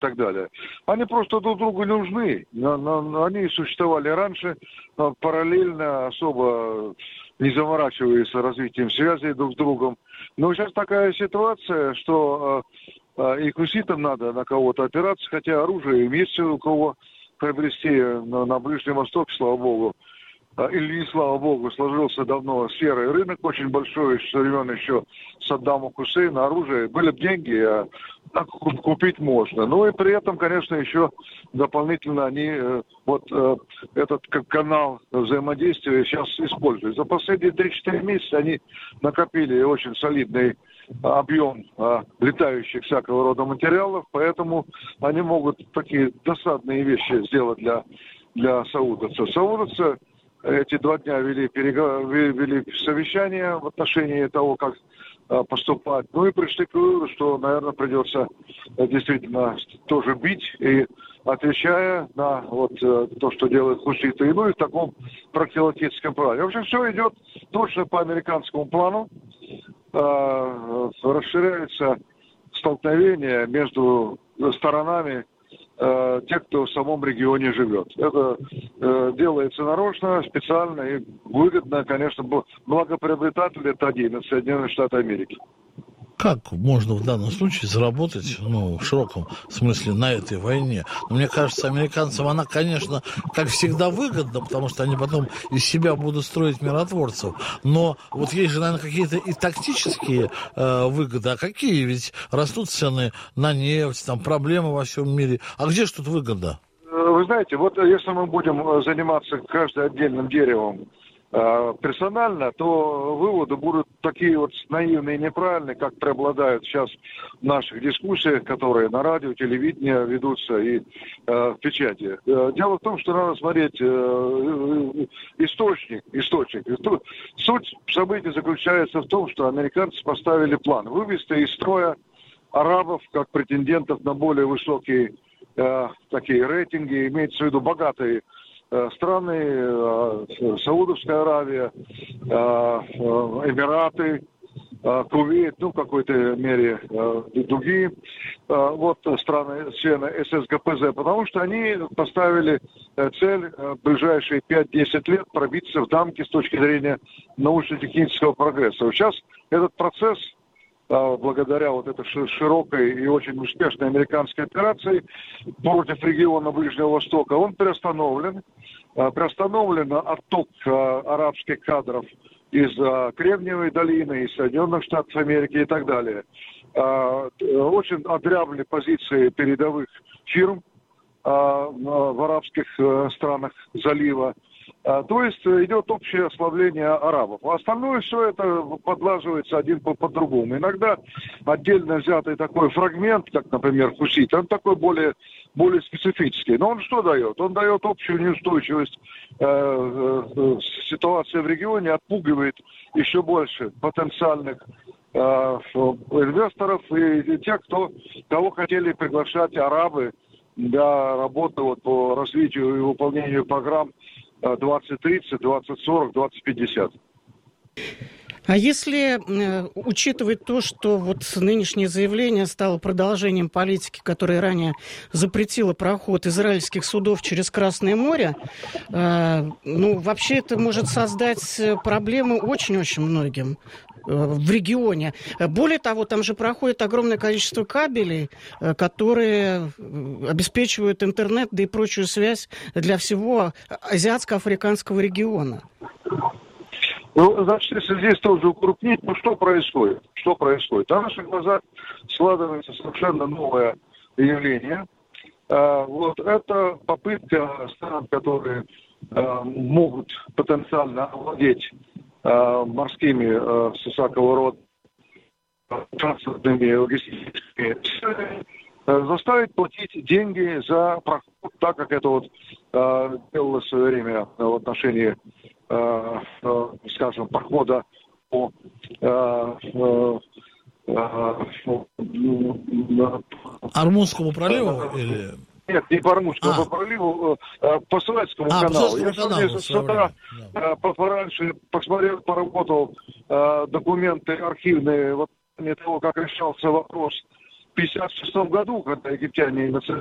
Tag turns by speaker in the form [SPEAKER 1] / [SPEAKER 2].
[SPEAKER 1] так далее. Они просто друг другу не нужны. Они существовали раньше, параллельно, особо не заморачиваясь развитием связей друг с другом. Но сейчас такая ситуация, что и хуситам надо на кого-то опираться, хотя оружие есть у кого приобрести на Ближнем Востоке, слава богу. Или не слава богу, сложился давно серый рынок, очень большой, со времен еще Саддама Хусейна, оружие. Были бы деньги, купить можно. Ну и при этом, конечно, еще дополнительно они этот канал взаимодействия сейчас используют. За последние 3-4 месяца они накопили очень солидный объем летающих всякого рода материалов, поэтому они могут такие досадные вещи сделать для саудовцев. Саудовцы эти 2 дня вели совещание в отношении того, как поступать. Ну и пришли к выводу, что, наверное, придется действительно тоже бить, и отвечая на то, что делают хуситы, ну и в таком профилактическом плане. В общем, все идет точно по американскому плану. Расширяется столкновение между сторонами тех, кто в самом регионе живет. Это делается нарочно, специально и выгодно, конечно, благоприобретатель это один, это Соединенные Штаты Америки.
[SPEAKER 2] Как можно в данном случае заработать, в широком смысле, на этой войне? Но мне кажется, американцам она, конечно, как всегда выгодна, потому что они потом из себя будут строить миротворцев. Но вот есть же, наверное, какие-то и тактические выгоды. А какие? Ведь растут цены на нефть, там проблемы во всем мире. А где же тут выгода?
[SPEAKER 1] Вы знаете, вот если мы будем заниматься каждым отдельным деревом персонально, то выводы будут такие вот наивные и неправильные, как преобладают сейчас в наших дискуссиях, которые на радио, телевидении ведутся и в печати. Дело в том, что надо смотреть источник. Суть событий заключается в том, что американцы поставили план вывести из строя арабов как претендентов на более высокие такие рейтинги, имеется в виду богатые страны, Саудовская Аравия, Эмираты, Кувейт, в какой-то мере другие страны, члены ССГПЗ, потому что они поставили цель в ближайшие 5-10 лет пробиться в дамки с точки зрения научно-технического прогресса. Сейчас этот процесс, благодаря этой широкой и очень успешной американской операции против региона Ближнего Востока, он приостановлен. Приостановлен отток арабских кадров из Кремниевой долины, из Соединенных Штатов Америки и так далее. Очень одрябли позиции передовых фирм в арабских странах залива. То есть идет общее ослабление арабов. А остальное все это подлаживается один по другому. Иногда отдельно взятый такой фрагмент, как, например, хусит, он такой более специфический. Но он что дает? Он дает общую неустойчивость ситуации в регионе, отпугивает еще больше потенциальных инвесторов и тех, кого хотели приглашать арабы для работы по развитию и выполнению программ 2030, 2040, 2050.
[SPEAKER 3] А если учитывать то, что нынешнее заявление стало продолжением политики, которая ранее запретила проход израильских судов через Красное море, вообще это может создать проблемы очень-очень многим в регионе. Более того, там же проходит огромное количество кабелей, которые обеспечивают интернет, да и прочую связь для всего азиатско-африканского региона.
[SPEAKER 1] Значит, если здесь тоже укрупнить, что происходит? Что происходит? На наших глазах складывается совершенно новое явление. Это попытка стран, которые могут потенциально овладеть морскими всякого рода транспортными логистическими, заставить платить деньги за проход, так как это делалось в свое время в отношении, скажем, прохода по
[SPEAKER 2] Армузскому проливу или...
[SPEAKER 1] Нет, не по Армузскому проливу, по Суэцкому каналу. Я с утра пораньше посмотрел, поработал документы архивные, того, как решался вопрос 1956 году, когда египтяне